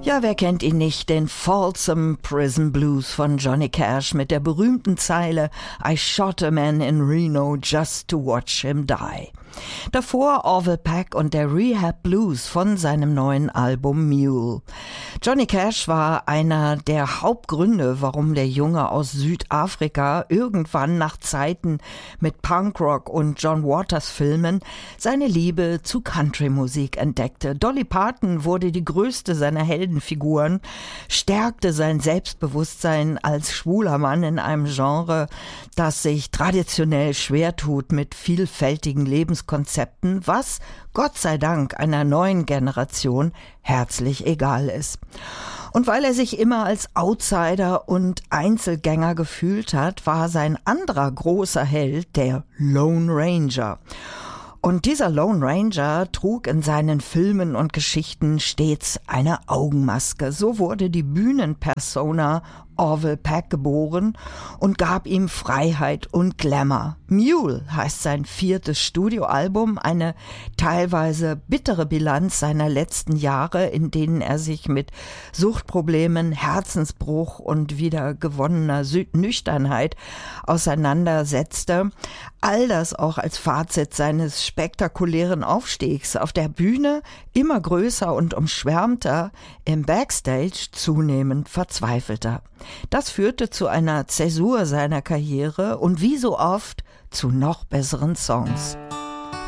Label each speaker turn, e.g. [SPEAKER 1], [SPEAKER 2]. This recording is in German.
[SPEAKER 1] Ja, wer kennt ihn nicht, den Folsom Prison Blues von Johnny Cash mit der berühmten Zeile I shot a man in Reno just to watch him die. Davor Orville Peck und der Rehab Blues von seinem neuen Album Mule. Johnny Cash war einer der Hauptgründe, warum der Junge aus Südafrika irgendwann nach Zeiten mit Punkrock und John Waters Filmen seine Liebe zu Country-Musik entdeckte. Dolly Parton wurde die größte seiner Heldenfiguren, stärkte sein Selbstbewusstsein als schwuler Mann in einem Genre, das sich traditionell schwer tut mit vielfältigen Lebenskonzepten, was Gott sei Dank einer neuen Generation herzlich egal ist. Und weil er sich immer als Outsider und Einzelgänger gefühlt hat, war sein anderer großer Held der Lone Ranger. Und dieser Lone Ranger trug in seinen Filmen und Geschichten stets eine Augenmaske. So wurde die Bühnenpersona Orville Peck geboren und gab ihm Freiheit und Glamour. Mule heißt sein 4. Studioalbum, eine teilweise bittere Bilanz seiner letzten Jahre, in denen er sich mit Suchtproblemen, Herzensbruch und wieder gewonnener Nüchternheit auseinandersetzte. All das auch als Fazit seines spektakulären Aufstiegs auf der Bühne, immer größer und umschwärmter, im Backstage zunehmend verzweifelter. Das führte zu einer Zäsur seiner Karriere und wie so oft zu noch besseren Songs.